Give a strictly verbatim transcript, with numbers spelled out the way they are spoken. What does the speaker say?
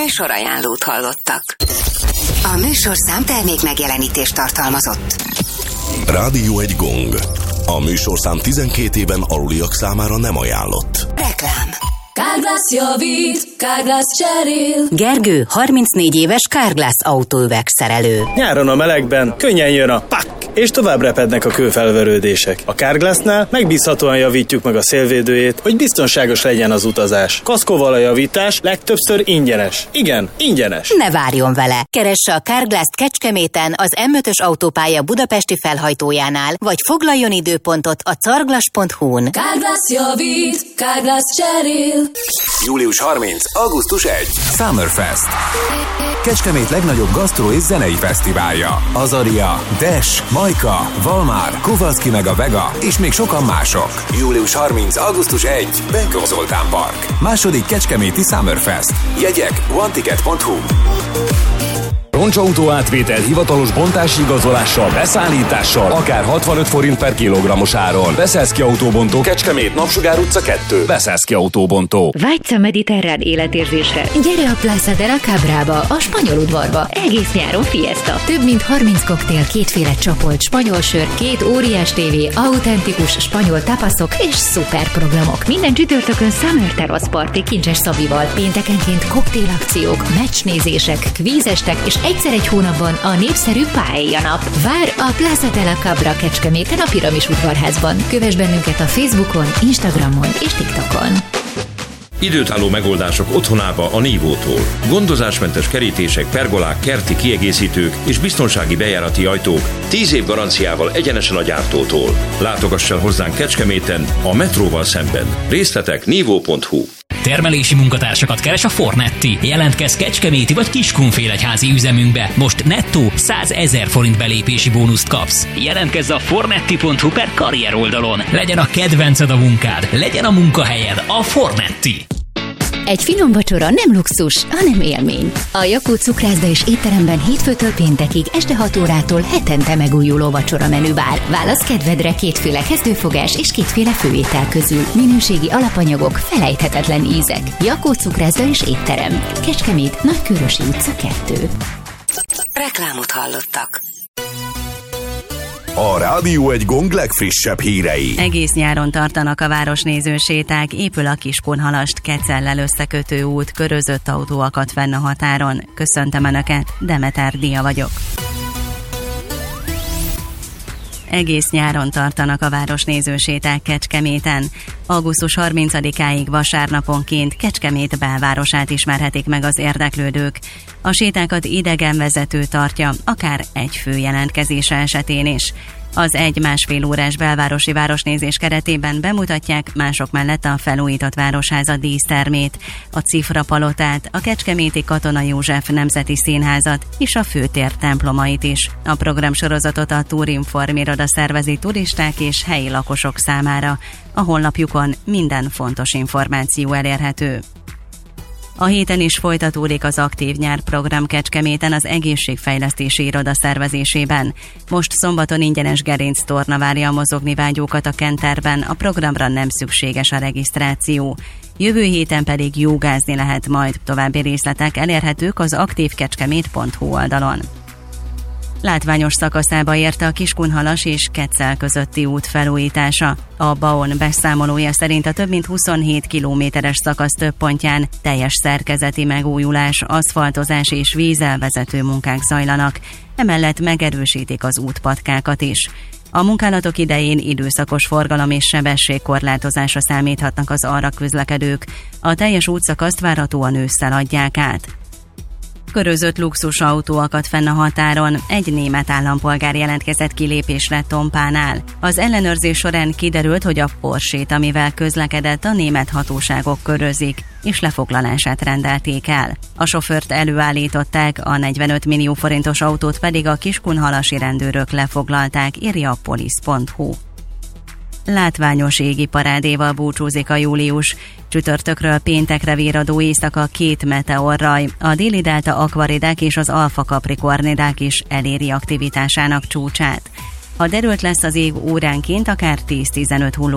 Műsorajánlót hallottak. A műsorszám termék megjelenítést tartalmazott. Rádió egy gong. A műsorszám tizenkét éven aluliak számára nem ajánlott. Reklám. Carglass javít, Carglass cserél. Gergő, harmincnégy éves Carglass autóüvegszerelő. Nyáron a melegben könnyen jön a pak, és tovább repednek a kőfelverődések. A Carglassnál megbízhatóan javítjuk meg a szélvédőjét, hogy biztonságos legyen az utazás. Kaszkóval a javítás legtöbbször ingyenes. Igen, ingyenes. Ne várjon vele! Keresse a Carglass-t Kecskeméten az em ötös autópálya budapesti felhajtójánál, vagy foglaljon időpontot a carglass pont hu-n. Carglass javít, Carglass cserél. július harmincadika. augusztus elsejé. Summerfest. Kecskemét legnagyobb gasztró és zenei fesztiválja. Azaria, Dash, Majka, Valmár, Kovalszki meg a Vega, és még sokan mások. július harmincadika. augusztus elsejé. Benkó Zoltán Park. Második kecskeméti Summerfest. Jegyek one ticket pont hu. Roncsautó átvétel hivatalos bontási igazolással, beszállítással, akár hatvanöt forint per kilogrammos áron. Beszeszki Autóbontó, Kecskemét, Napsugár utca kettő. Beszeszki Autóbontó. Vágysz a mediterrán életérzésre? Gyere a Plaza de la Cabrába, a spanyol udvarba. Egész nyáron fiesta. Több mint harminc koktél, kétféle csapolt, spanyol sör, két óriás tévé, autentikus spanyol tapaszok és szuper programok. Minden csütörtökön Summer Terrace Party Kincses Szabival. Péntekenként koktélakciók, meccsnézések, kvízestek és egyszer egy hónapban a népszerű Paella nap. Vár a Plaza de la Cabra Kecskeméten a Piramis udvarházban. Kövess bennünket a Facebookon, Instagramon és TikTokon. Időtálló megoldások otthonába a Nívótól. Gondozásmentes kerítések, pergolák, kerti kiegészítők és biztonsági bejárati ajtók tíz év garanciával egyenesen a gyártótól. Látogass el hozzánk Kecskeméten, a metróval szemben. Részletek nívó pont hu. Termelési munkatársakat keres a Fornetti. Jelentkezz kecskeméti vagy Kiskunfélegyházi üzemünkbe. Most nettó százezer forint belépési bónuszt kapsz. Jelentkezz a fornetti pont hu per karrier oldalon. Legyen a kedvenced a munkád, legyen a munkahelyed a Fornetti. Egy finom vacsora nem luxus, hanem élmény. A Jakó cukrászda és étteremben hétfőtől péntekig este hat órától hetente megújuló vacsora menübár. Válasz kedvedre kétféle kezdőfogás és kétféle főétel közül. Minőségi alapanyagok, felejthetetlen ízek. Jakó cukrászda és étterem. Kecskemét, Nagykőrösi utca kettő. Reklámot hallottak. A Rádió egy gong legfrissebb hírei. Egész nyáron tartanak a városnéző séták, épül a Kiskunhalast Kecellel összekötő út, körözött autó akadt fenn a határon. Köszöntöm Önöket, Demeter Dia vagyok. Egész nyáron tartanak a városnéző séták Kecskeméten. augusztus harmincadikáig vasárnaponként Kecskemét belvárosát ismerhetik meg az érdeklődők. A sétákat idegenvezető tartja, akár egy fő jelentkezése esetén is. Az egy-másfél órás belvárosi városnézés keretében bemutatják mások mellett a felújított Városháza dísztermét, a Cifra palotát, a Kecskeméti Katona József Nemzeti Színházat és a főtér templomait is. A programsorozatot a Tourinform iroda szervezi turisták és helyi lakosok számára. A honlapjukon minden fontos információ elérhető. A héten is folytatódik az Aktív Nyár program Kecskeméten az Egészségfejlesztési Iroda szervezésében. Most szombaton ingyenes gerinctorna várja a mozogni vágyókat a Kenterben, a programra nem szükséges a regisztráció. Jövő héten pedig jogázni lehet majd, további részletek elérhetők az aktívkecskemét pont hu oldalon. Látványos szakaszába érte a Kiskunhalas és Kecel közötti út felújítása. A BAON beszámolója szerint a több mint huszonhét kilométeres szakasz több pontján teljes szerkezeti megújulás, aszfaltozás és vízelvezető munkák zajlanak. Emellett megerősítik az útpatkákat is. A munkálatok idején időszakos forgalom és sebességkorlátozásra számíthatnak az arra közlekedők. A teljes útszakaszt várhatóan ősszel adják át. Körözött luxusautó akadt fenn a határon, egy német állampolgár jelentkezett kilépésre Tompánál. Az ellenőrzés során kiderült, hogy a Porsét, amivel közlekedett, a német hatóságok körözik, és lefoglalását rendelték el. A sofőrt előállították, a negyvenöt millió forintos autót pedig a kiskunhalasi rendőrök lefoglalták, írja a polisz pont hu. Látványos égi parádéval búcsúzik a július. Csütörtökről péntekre virradó éjszaka két meteorraj, a déli delta akvaridák és az alfa kaprikornidák is eléri aktivitásának csúcsát. Ha derült lesz az ég óránként, akár tíz-tizenöt hulló